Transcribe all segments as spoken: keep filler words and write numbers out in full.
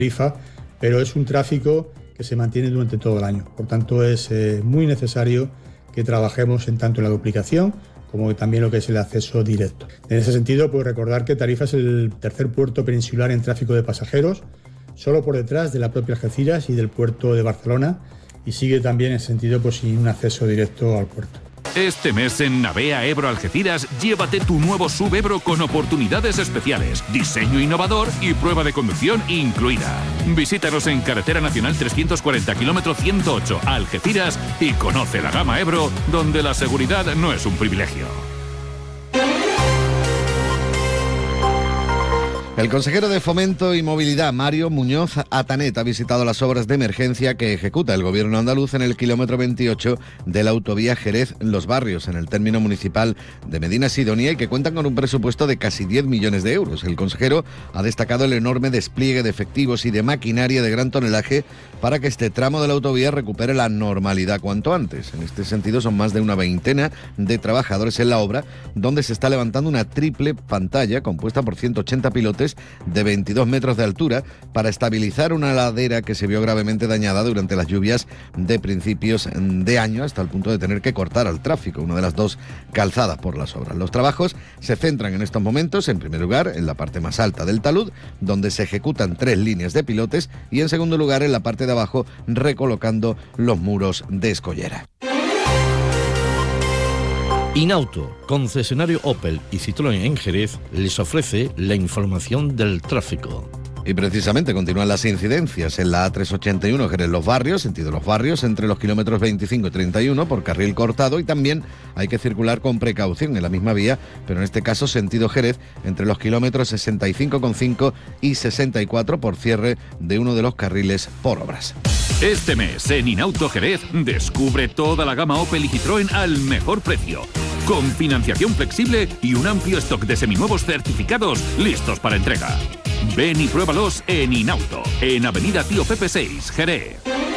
Tarifa, pero es un tráfico que se mantiene durante todo el año. Por tanto, es eh, muy necesario que trabajemos en tanto en la duplicación como también lo que es el acceso directo. En ese sentido, pues recordar que Tarifa es el tercer puerto peninsular en tráfico de pasajeros, solo por detrás de la propia Algeciras y del puerto de Barcelona, y sigue también en ese sentido pues sin un acceso directo al puerto. Este mes en Navea Ebro Algeciras, llévate tu nuevo S U V Ebro con oportunidades especiales, diseño innovador y prueba de conducción incluida. Visítanos en Carretera Nacional trescientos cuarenta, kilómetro ciento ocho, Algeciras, y conoce la gama Ebro, donde la seguridad no es un privilegio. El consejero de Fomento y Movilidad, Mario Muñoz Atanet, ha visitado las obras de emergencia que ejecuta el gobierno andaluz en el kilómetro veintiocho de la autovía Jerez-Los Barrios, en el término municipal de Medina Sidonia, y que cuentan con un presupuesto de casi diez millones de euros. El consejero ha destacado el enorme despliegue de efectivos y de maquinaria de gran tonelaje para que este tramo de la autovía recupere la normalidad cuanto antes. En este sentido, son más de una veintena de trabajadores en la obra, donde se está levantando una triple pantalla compuesta por ciento ochenta pilotes de veintidós metros de altura para estabilizar una ladera que se vio gravemente dañada durante las lluvias de principios de año, hasta el punto de tener que cortar al tráfico una de las dos calzadas por las obras. Los trabajos se centran en estos momentos, en primer lugar, en la parte más alta del talud, donde se ejecutan tres líneas de pilotes, y en segundo lugar, en la parte de abajo, recolocando los muros de escollera. Inauto, concesionario Opel y Citroën en Jerez, les ofrece la información del tráfico. Y precisamente continúan las incidencias en la A trescientos ochenta y uno Jerez-Los Barrios, sentido Los Barrios, entre los kilómetros veinticinco y treinta y uno por carril cortado, y también hay que circular con precaución en la misma vía, pero en este caso sentido Jerez, entre los kilómetros sesenta y cinco coma cinco y sesenta y cuatro por cierre de uno de los carriles por obras. Este mes en Inauto Jerez descubre toda la gama Opel y Citroën al mejor precio, con financiación flexible y un amplio stock de seminuevos certificados listos para entrega. Ven y pruébalos en Inauto, en Avenida Tío Pepe seis, Jerez.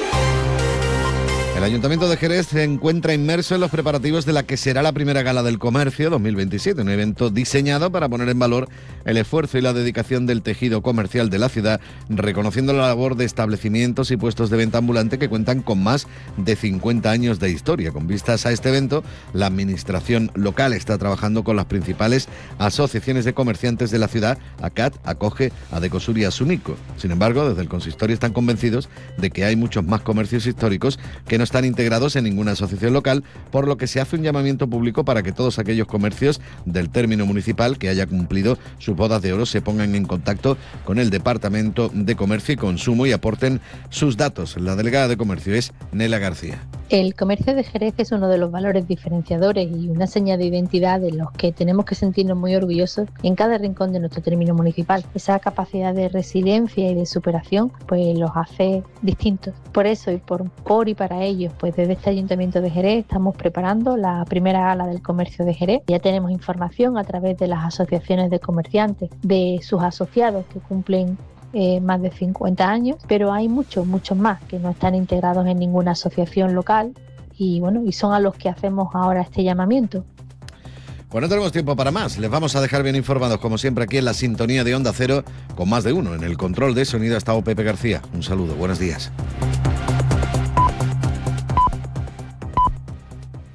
El Ayuntamiento de Jerez se encuentra inmerso en los preparativos de la que será la primera Gala del Comercio dos mil veintisiete, un evento diseñado para poner en valor el esfuerzo y la dedicación del tejido comercial de la ciudad, reconociendo la labor de establecimientos y puestos de venta ambulante que cuentan con más de cincuenta años de historia. Con vistas a este evento, la administración local está trabajando con las principales asociaciones de comerciantes de la ciudad, ACAT, Acoge, Adecosur y Asunico. Sin embargo, desde el consistorio están convencidos de que hay muchos más comercios históricos que no están integrados en ninguna asociación local, por lo que se hace un llamamiento público para que todos aquellos comercios del término municipal que haya cumplido sus bodas de oro se pongan en contacto con el Departamento de Comercio y Consumo y aporten sus datos. La delegada de Comercio es Nela García. El comercio de Jerez es uno de los valores diferenciadores y una seña de identidad de los que tenemos que sentirnos muy orgullosos en cada rincón de nuestro término municipal. Esa capacidad de resiliencia y de superación pues los hace distintos. Por eso y por, por y para ellos, pues desde este Ayuntamiento de Jerez estamos preparando la primera gala del comercio de Jerez. Ya tenemos información a través de las asociaciones de comerciantes, de sus asociados que cumplen Eh, más de cincuenta años, pero hay muchos, muchos más que no están integrados en ninguna asociación local y bueno, y son a los que hacemos ahora este llamamiento. Pues no tenemos tiempo para más, les vamos a dejar bien informados como siempre aquí en la sintonía de Onda Cero con más de uno. En el control de sonido ha estado Pepe García. Un saludo, buenos días.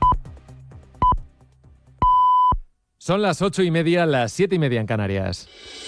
Son las ocho y media, las siete y media en Canarias.